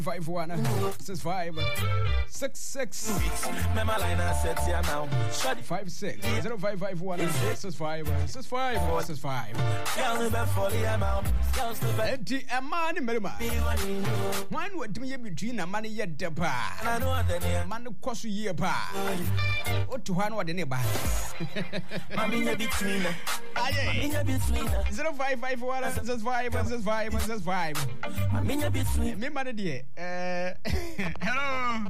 66 Mema line set ya now. 56 0551 Girls be for the amount. Girls be Enti amani merima. One would me between a money yet depa. I know the name. Man kosu ye pa. O to one what the neighbor. Mami ya between. Mami ya between. 0551 Mami ya between. Me man dear. Hello.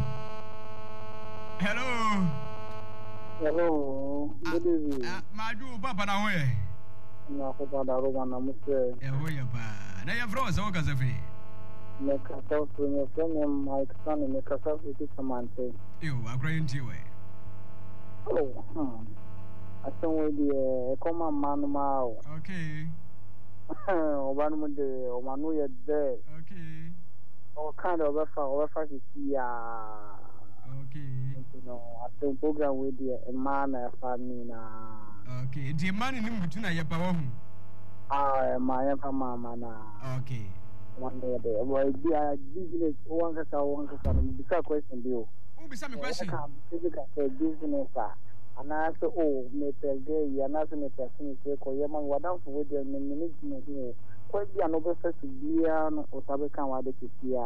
Good evening. Madu papa na hoye. Na papa da roba na muse. Hoye pa. Na ya froze o kazafi. Me kasa so me friend Mike San me kasa so Samante. Yo, akra yinti we. Oh. Asan we de koma manu ma o. Okay. Obanu mo de o manu ye de. Okay. O kind of ofa ya. Okay. You know, at the program with the man family na. Okay. The man in between ya pa wo. My mama na. Okay. One day there. Well, the business one ka bisa question bi o. Who be some question? Physical business and I say oh me pege ya na so me person say ko ye man wadan fo we me management ho. Ko bi an obe first bia no o sabe kan wa de kisia.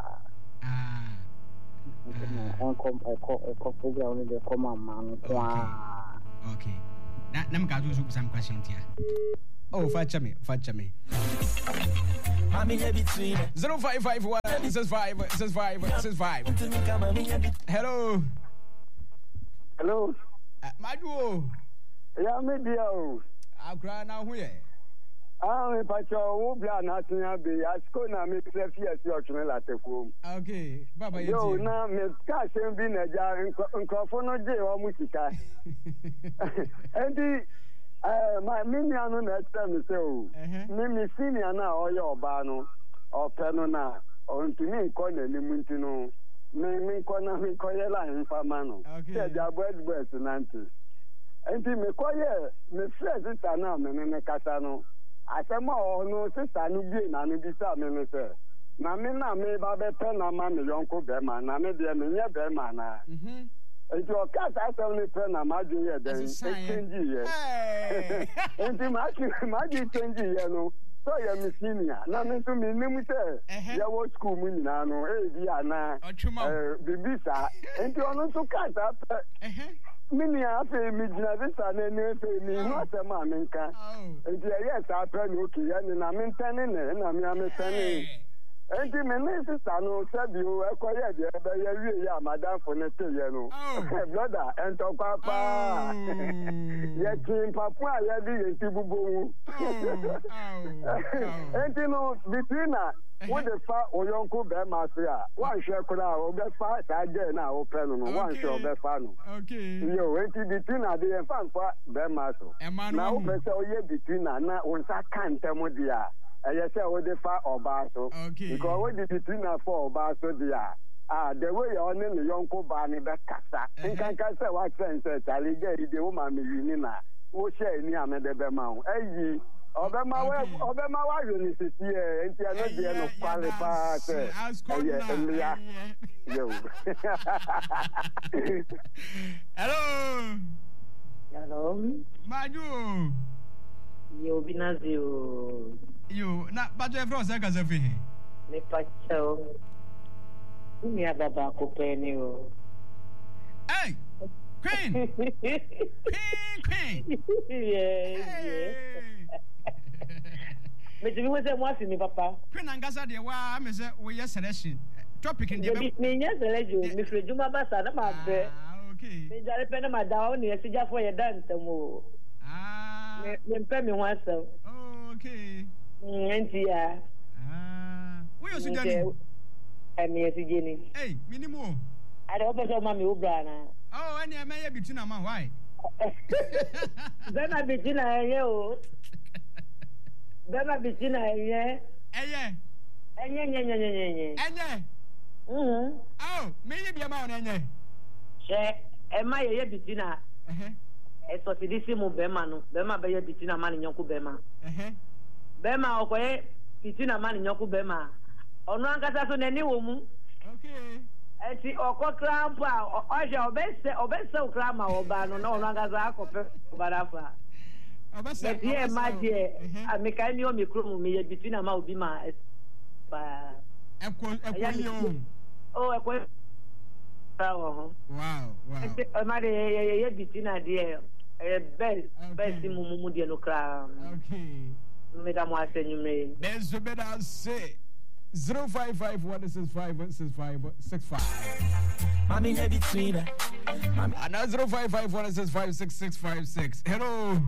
Program ni de koma man kwa. Okay. Na mkazo some question here. Oh, facha me. Mami ya between. 0551 65. Hello. Madu. Ya me dia o. Akra na hu ye. Me pacho wo bla na tia be asko na me prefia si otwe la tekom. Okay, baba ye. Yo na me ka sem bi na ja nkofo no je o mu sika. Endi my mini anu na tell me say o. Me senior na o ye oba no. O pe no na o ntumi nko na limu ntino. Me nko na me ko ye la nfa ma no. Se ja boys nanti. Endi me ko ye me friend sister na me kasa no. Asema no sister no bi na no bi sa me say. Na me ba be pe na ma me yonko be ma na me de me nye be ma na. Enti o ka ta se ni pe na ma ju ye den. Change ye. Enti ma change ye no. So ya me senior. Na me so me nim say ya wo school mu nyina no bi ana. Bibi sa. Enti ono so ka ta pe. Mini afe mi jina visa na ni afe mi no asema menka. Enti yes apre no ki ya ni na mentane ne na mi ametane. Enti me ne sister no sabi o ekoye de be ya wie ya madam for ne te ye no. Brother ento papa. Ye tin papa ya di ye ti bubu. Enti no between what the fa oyonko be ma se a wan hwe kura o be fa sa je na o pe no wan hwe o be fa no. Okay. Yo enti between na de fa be ma so. Na o be se o ye between na won sa kan temo dia. Eye se o de fa oba so. Because we the between na for oba so dia. The way you on the yonko ba ni be kasa. Nkan ka se wa sense chali ge ide o ma mi yini na. Wo share ni amede be ma o. Eyi Obema wa university enti ano de no qualify say yeah yo hello Maju yo binazio yo na bajo e fro se ka se fi me pacho mi ababa ko peni o hey Queen yeah me ti we say mo afi mi papa Queen angasa de wa me say we yes selection topic in the me yes selection me frejuma basa na ma be okay me jare pe na ma da o ni esija fo ye dan tamo me mpe mi wan so okay enti ya we osu jani me esije ni hey minimum ada o be so ma mi ubra na any am I between a man why Bema bitina eye o. Bema bitina eye. Eye. Enye. Oh, me ye bi ma on enye. She e ma ye bitina. E so ti disi mu bema no. Bema be ye bitina ma ni nyoku bema. Bema okoye bitina ma ni nyoku bema. ono ankasa so nani wo mu okay eti okokra mpo a oje obese okra ma oba no na ono ankasa akope obarafa obese ye maje ameka ni o mikro me ye between ama obi ma ba ekwo oh ekwo wow amade ye between ade best mumu de no kra okay mega mo asenyume there's a better say 055-165-165-65. Mami ne between her. And 055-165-6656. Hello.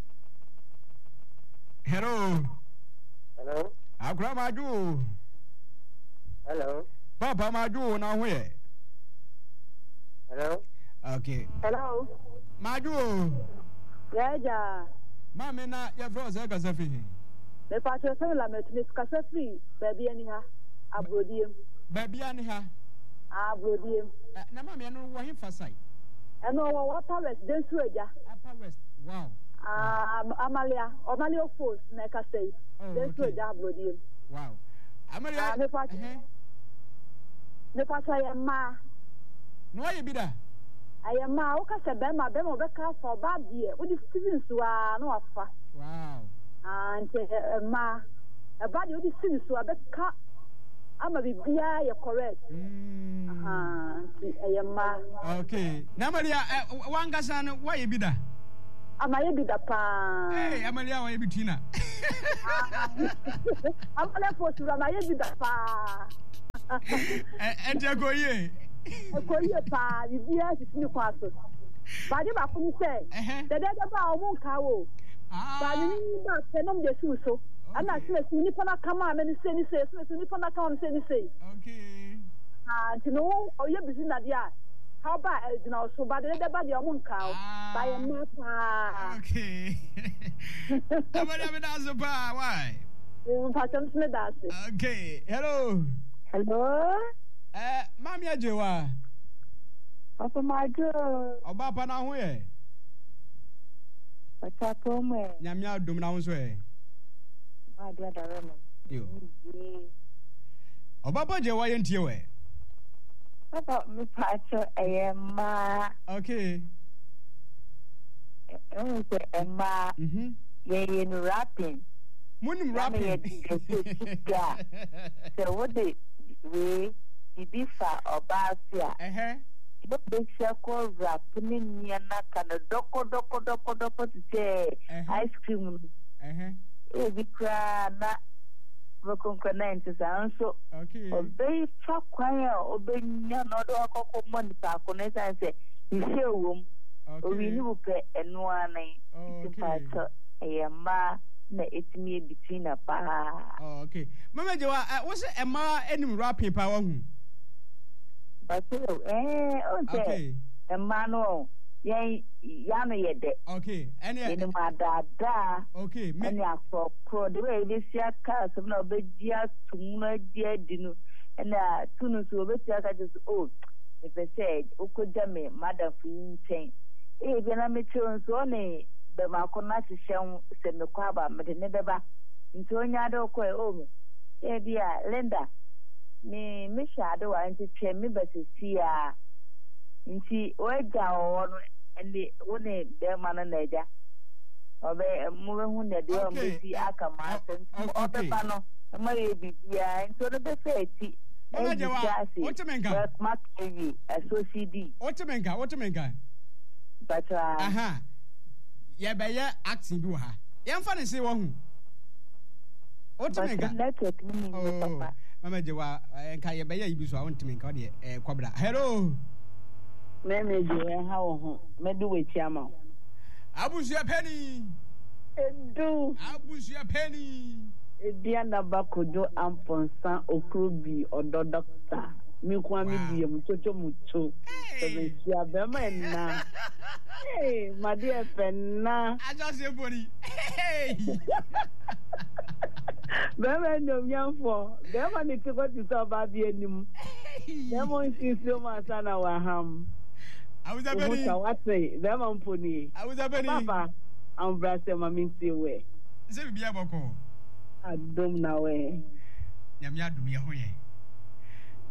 Hello. Akra Maju. Hello. Papa Maju now where? Hello. Okay. Hello. Maju. Yeah. Mami na ya froze ka safi. Me patro se la metni ka safi baby ani ha abrodiem. Baby ani ha. Abrodiem. Na mami anu wo hin fasai. Eno wo water west den su eja. Upper West. Wow. Amalia force na ka say. Den su eja abrodiem. Wow. Amalia. Me patro ya ma. No ye bi da. Ayama o ka se be ma be ka for bad year. O di season so no afa. Wow. And ma bad o di season so be ka ama bibia ye correct. Ayama. Okay. Na Maria wangasa no why bi da? Ama ye bi da pa. Hey, Amalia why bi tina? Amalia for sure ama ye bi da pa. Entiagoye. Okoye pa bibia sisi kwa so ba de ba kum se de ba o mun kawo ba ni ba fenom de so ana se ni pana kama me ni se ni pana kama me se okay tino o ye bizi na dia how ba na so ba de ba de o mun kawo ba ye ma pa okay abada me da so pa why pa cham me da se okay hello Mami ajewa. Papa Maju. Oba pa na ho ye. Papa Pome. Nyamia dum na ho so ye. Ba dia da remo. Yo. Oba pa jewa ye ntie we. Papa mi pa cho ma. Okay. Emma. Ye no rapping. Munim rapping. So what the we Ibifa Obasia. But they shall call rapping Yana can a doko to say ice cream. Every crana Voconcanantes and so. Okay. Obey for choir, obey another money park on it and say, you show room. We knew and one a ma. Na etimi between a pa. Oh, okay. Mama Joa, was it a ma any rapping power? But okay. A mano, yana yet. Okay. Any ma da. Okay. Many are for pro the way this year cars of no big dear to dear dinu and tunes will be just old. If I said, Okojame, Madam Fin, even a mature only. Be ma kona shishem se me kwaba me de nebeba nti onya do ko e o e bia Linda me sha do wa nti twe me basisi a nti o ga o no ende woni de ma na eja obe mu be hu ne de o me si aka ma se o be pa no ma e bibia nti o be fe ti Mama Jewa, Otemenga. Ma TV SOCD. Otemenga. But ya be ya acting bi wa ha ya mfa ne se wo hu Otemenga network ni papa Mama Jewa enka ya be ya ibi so a Otemenga o de kwabra hello Meme je ha wo hu medu we chiama Abusua Penny Edu Abusua Penny Edia na bakojo amponsan okrobi odo doctor mi kwa mi die muchocho mucho ebesia be ma na my dear Penna. I just say body. Hey. Bema no young for. Bema ni to go to about the animal. Bema is so much on our ham. I was a penny. What say? Bema pony. I was a penny. Papa, I'm brother mammy see way. Say be a boko. I don't know way. Yamia do me a way.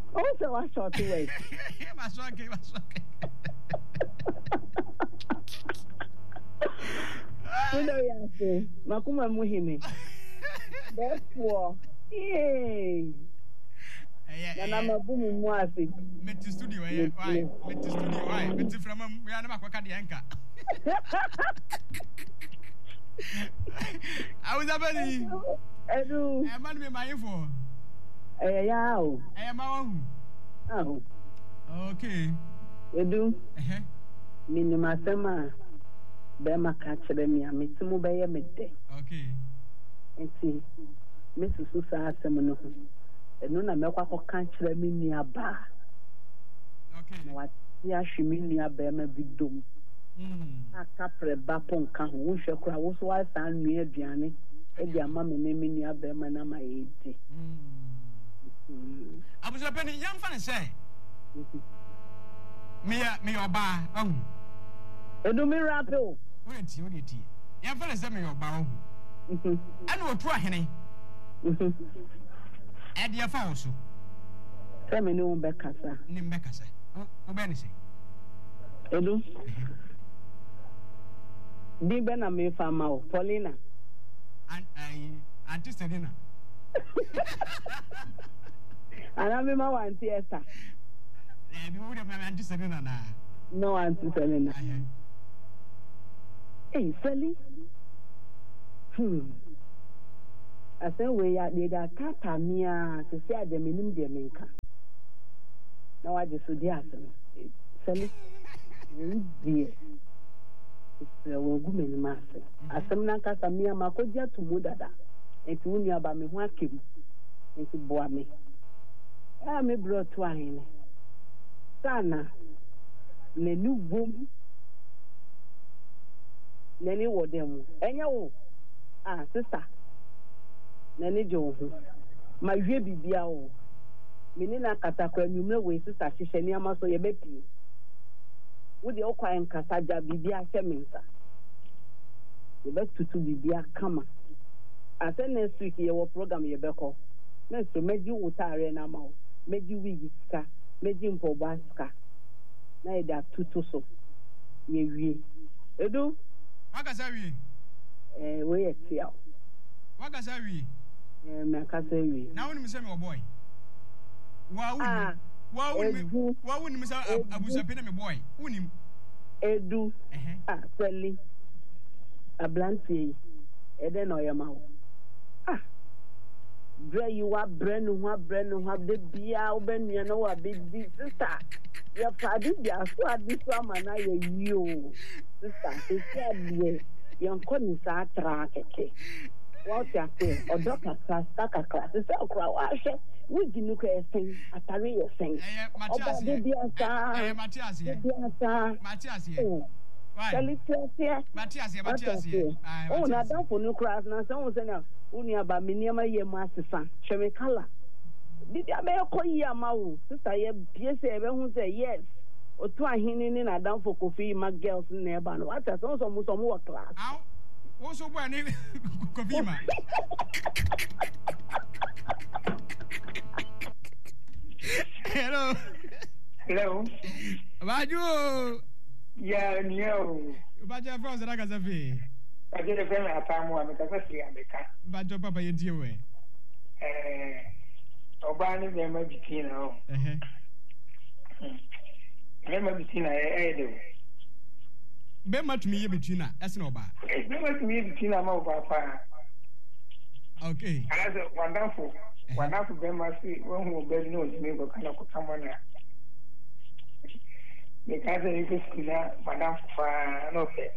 Also, I short away. You know, yes, Makuma Muhimi. Therefore, yay. And I'm a booming mossy. Met to studio, why? Met to studio, why? Met from we are not the anchor. I was a buddy. I do. I might be my info. I am my own. Oh, okay. You do? Minima Sama. Bema catch them, ya miss Mubaya midday. Okay. And see, Mrs. Susa Semino. And none of Melco catch them in near bar. Okay. What she mean near Bema big doom. A capre bapon can wish a crowd was wife and near Gianni. And your mamma naming near Bema and my age. I was up in a young fan say. Me or bar. Oh. And do me rapple. Wait, you need tea. Young fan is me or bar. I know try henny. Add your phone so. Femino Beccasa. Nimbecasa. Oh, Benny. Edu. Big Ben and me for Mao, Paulina. And I anticipated dinner. And I'm my auntie Esther. You would have anticipated dinner. No, Auntie Selena. Hey, Sally. I say we are the Tata Mia to say the minimum de Minka. Now I just would ask them. Sally, dear. It's a woman master. As some Nanka Mia Makoja to Mudada. And to Unia Bami Wakim. And to Boami. I may brought twine. Sana. Le new boom. Nene wodem. Enyo. Ah, sister. Nene jo. Ma wie bibia o. Menina katakwa nyumre we sister hihye ama so ye bepi. Wo de okwa enkasaja bibia hyemensa. Ye betutu bibia kama. Ase next week ye wo program ye beko. Next meji utare na ma o. Meji wigi ska, meji mpoba ska. Na ye da tutu so. Ye wie. Edu Wakasa wi. We ye tia. Wakasa wi. Me akasa wi. Na woni me say me boy. Wa woni me say abusape na me boy. Woni Edu. Sally. Ablanti. Ede no ye ma wo. Bre you are brand the bia obenu na wa be di sister. Your father dia so adi so amana ye you. Sister, it's said young couldn't start track. What you say, or doctor class, it's all crowd. We didn't look at thing, at a real thing. Matthias, oh, now don't for no class. Now, someone said, only about minima ye master son, Shemikala. Did you ever call your mouth? Sister, yes, who say yes. Or try hinting in a down for coffee, my girls in there, but what has also more class. How? Also, when coffee, man. Hello. Hello. About you? Yeah, no. About your friends, I got a fee. I did a very hard time one because I see America. But your papa, you deal with. Obani, there might be teen now. Remember between I do. Be much me between us, that's no bad. Remember me between a mobile fire. Okay. As a wonderful Bemasi, one who better knows me, but cannot come on there. Because I just see that Madame Fire, no fair.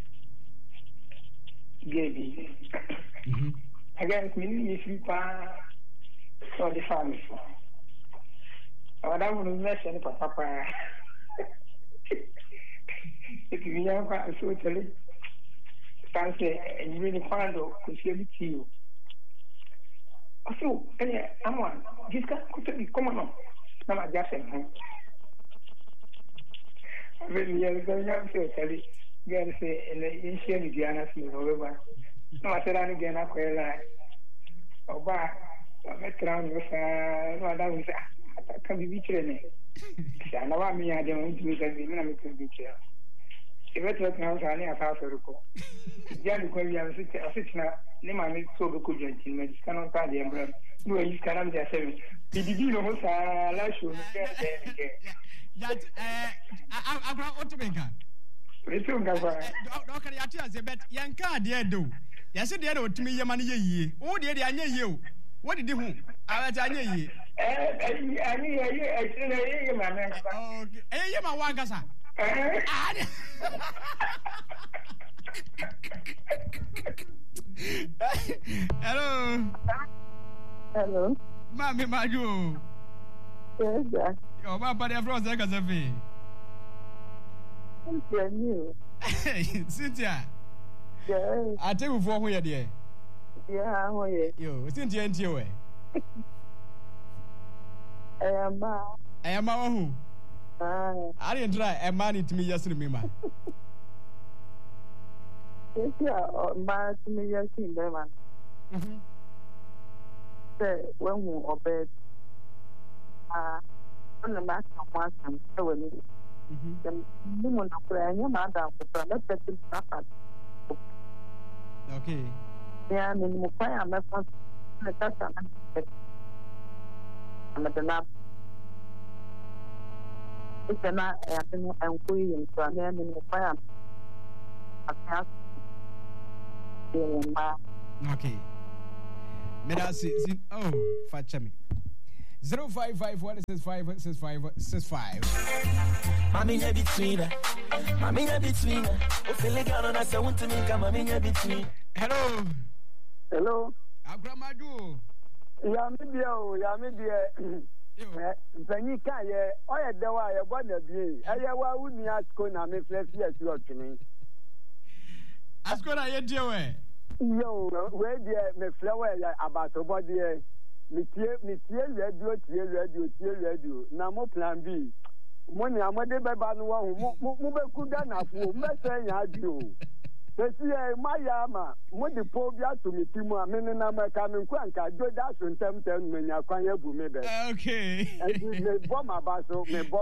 Gaby. Against me, if you saw the family. Madame will mention Papa. If you have got a socially, fancy and really find out, could she be to you? So, I'm one. This guy could be common. Now, I just said, I really going to say, girl say, and the ancient Diana, however. No, I said, I'm again, I quite like. Oh, bah, I met around with no, that was ataka bibi kyerɛ ne sɛ na wa me ya de mo ntumi ka bi me na me tumi bi kyerɛ e beto kan sa ne asa so reko ya ni ko wi am se asitna ne ma me so be ko dwanti me diska no ta de embra no yi ska na me ya se bibi no ho sa la show no ke ya agora otubenka Itu enggak apa. Dok ya tia ze bet yanka de do. Ya se de otumi yema ne yeyie. Wo de anya yie o. Wo de hu. Awata anya yie. Ani ye ma me. Okay. Ye ma wa gasa. Hello. Hello. Mami Maju. Yes, sir. Yo, papa de frost e ka se fi. Cynthia. Yeah. I tell you for who you there. Yeah, who you? Yo, Cynthia and you. I am who? I didn't try a man to me yesterday, man. Yes, yeah, man to me yesterday, man. Say, when we obey, on the master of one time, so when it woman of prayer, madam, let them suffer. Okay. Yeah, I mean, I'm a person. I'm at the lab. It's a night, I think I'm queen, so I'm in the fire. Okay. May I see? Oh, fetch me. 055-165-6565. Maminya between her. Maminya between her. Oh, feeling on us, I want to make a maminya between. Hello. Hello. Agramadu. Ya me dia. Mpani ka ye, oye dewa ye gwana bi. Eye wa uni asko na me flexi esi otwini. Asko na ye die we. Yo, we die me flower ya abato body e. Me tie radio na mo plan B. Mo ni amade beba no wa hu mo be ku da na fu me se ya adu. Sesi e mayama mo di po bia to mi timu a me na ma ka me nku anka joda so ntem me nya kwan ya bu me be. Okay. Me bom abaso. Na bi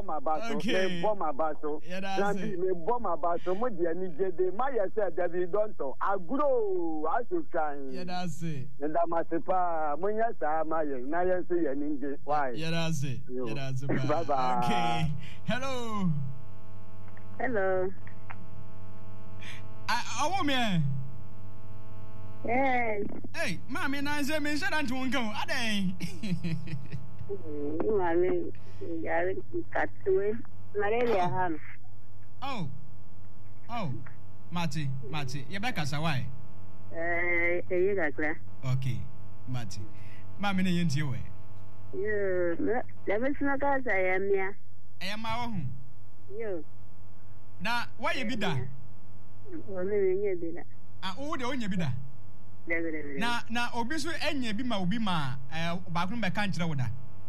me bom abaso mo di ani jede maye se David Donto agro aso kan. Yeah, that's it. Nda masepa mo nya sa maye na ye se ye ninje. Why? Yeah, that's it. Bye bye. Okay. Hello. I want me. Yes. Hey, mommy, I say, me said I won't go. Are they? Mommy, you got to it. Malaria, Oh, Marty, you back as a why? You got that. Okay, Marty. Mammy, into your way. Let me smoke as I am here. I am my own. You. Now, why you be done? Oh, the only be that. Now, obviously, any be my backroom by country with that.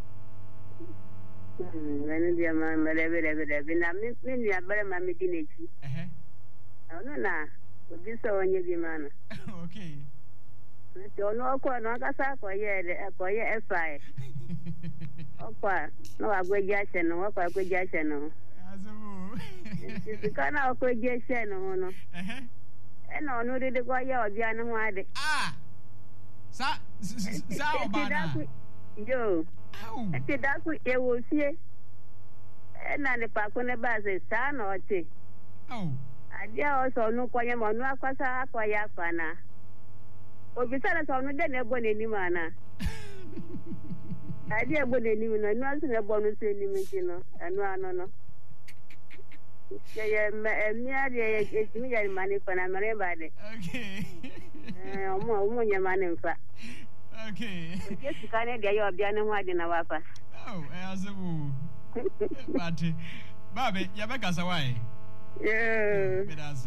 When dear mamma, maybe I better mammy dinner. No, this on your man. Okay. Don't know what no casa for a fire. No, I go Jackson, no, I go Jackson. You can't have a Jackson, no. And no, did the go your Diana Wade. Sa, yo, I said that you will see. And now the park on the bus is son or tea. Oh, I also no quiet on no casa for Yapana. Or besides, on the dinner bonny mana. I dear bonny, nothing a bonus in and no. It's me and money for everybody. Okay. More your money in fact. Okay. Yes, you can't get your piano in a wapa. Oh, as a woo. Baby, you're back as a way. Yeah.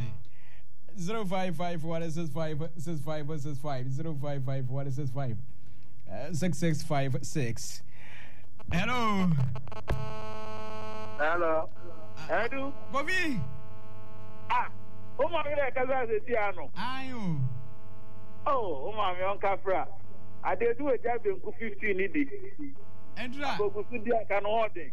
055-165-6565 6656. Hello. Edu. Bobby. O ma mi le kaza se ti ano. Ayo. Oh, o ma mi on kafra. Ade du eja be nku 15 ni di. Entra. Agogusu di aka no holding.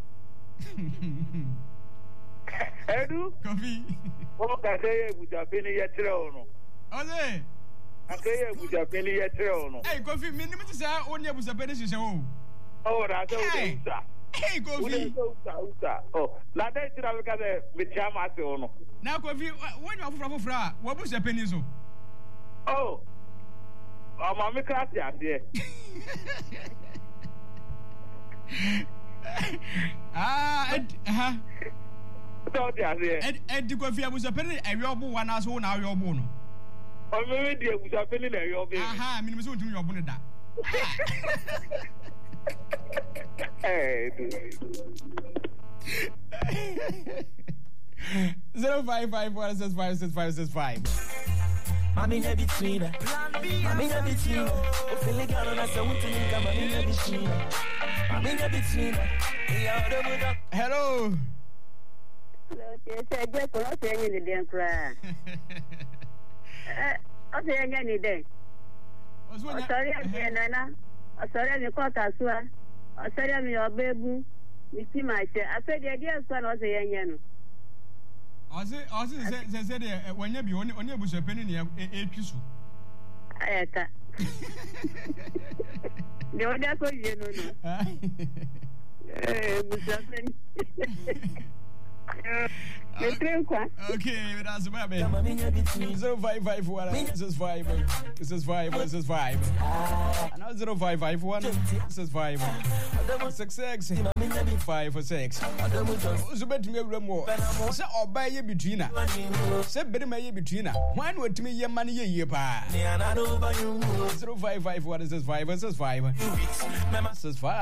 Edu? Kofi. O ka say ebuja pe ni yetre ono. Oze. Akeye ebuja pe ni yetre ono. Hey, Kofi, me nim ti say oni ebuja pe ni hihye o. Oh, na so usa. Hey, Kofi. Usa. Oh, la dey tira we ka say me chama ase ono. Na Kofi, when you afufra wo ebuja pe ni so. Oh. Mama me class ya there. So there there. Edi Kofi abuja pe ni ewe obo wa na so na ewe obo no. O me di abuja pe ni na ewe obo. Aha, me nim so ntumi obo ni da. Hey. 0554656565. Mami in between. Mami in between. O feel girl on us, I want to make mami in between. Mami in between. Hello. Hello, yes, I just got to any day cry. Okay, any day. Sorry, Nana. Sorry, me call Kasua. Sorry, me your baby. Me see myself. I said the idea son was a young. I say, when you be on your bush, a penny, a kiss. I can't. The other call you know. Okay, that's my baby. 0551 this is 5. This is 5. This is 5. Now 0551 this is 5. 66 5 6. So bet me more. So obey you between us. Say better may between us. One with me your money ye pa. 0551 this is 5. This is 5. This is 5.